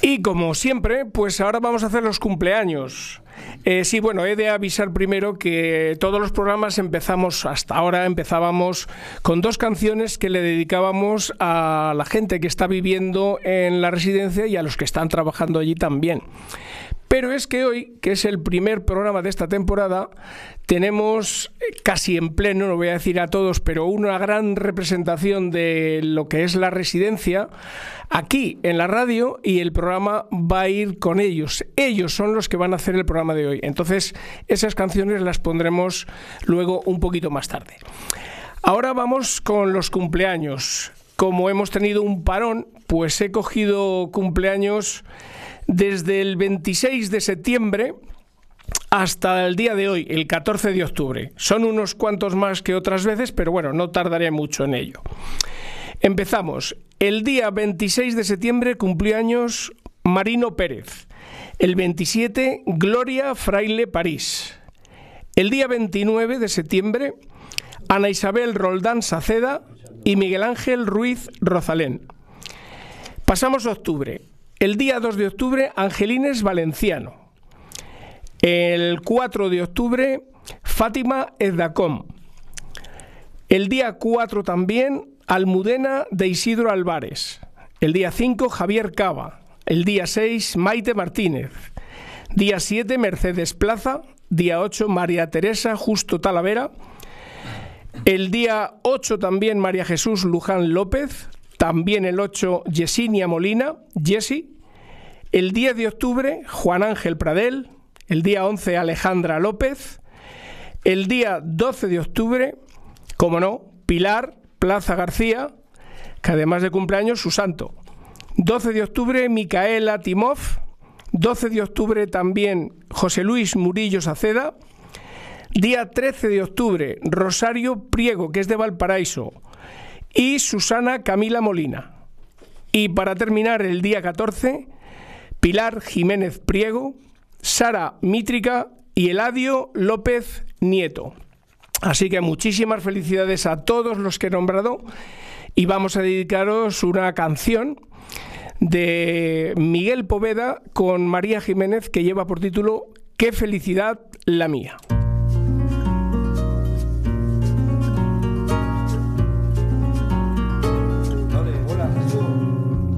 Y como siempre, pues ahora vamos a hacer los cumpleaños. Sí, bueno, he de avisar primero que todos los programas empezábamos con dos canciones que le dedicábamos a la gente que está viviendo en la residencia y a los que están trabajando allí también. Pero es que hoy, que es el primer programa de esta temporada, tenemos casi en pleno, no voy a decir a todos, pero una gran representación de lo que es la residencia aquí en la radio, y el programa va a ir con ellos. Ellos son los que van a hacer el programa de hoy. Entonces, esas canciones las pondremos luego un poquito más tarde. Ahora vamos con los cumpleaños. Como hemos tenido un parón, pues he cogido cumpleaños desde el 26 de septiembre hasta el día de hoy, el 14 de octubre. Son unos cuantos más que otras veces, pero bueno, no tardaré mucho en ello. Empezamos. El día 26 de septiembre cumplió años Marino Pérez. El 27, Gloria Fraile París. El día 29 de septiembre, Ana Isabel Roldán Saceda y Miguel Ángel Ruiz Rozalén. Pasamos a octubre. El día 2 de octubre, Angelines Valenciano. El 4 de octubre, Fátima Ezdacom. El día 4 también, Almudena de Isidro Álvarez. El día 5, Javier Cava. El día 6, Maite Martínez. Día 7, Mercedes Plaza. Día 8, María Teresa Justo Talavera. El día 8 también, María Jesús Luján López. También el 8, Yesinia Molina, Jessie. El 10 de octubre, Juan Ángel Pradel. El día 11, Alejandra López. El día 12 de octubre, como no, Pilar Plaza García, que además de cumpleaños, su santo. 12 de octubre, Micaela Timov. 12 de octubre también, José Luis Murillo Saceda. Día 13 de octubre, Rosario Priego, que es de Valparaíso, y Susana Camila Molina. Y para terminar, el día 14, Pilar Jiménez Priego, Sara Mítrica y Eladio López Nieto. Así que muchísimas felicidades a todos los que he nombrado, y vamos a dedicaros una canción de Miguel Poveda con María Jiménez que lleva por título Qué felicidad la mía.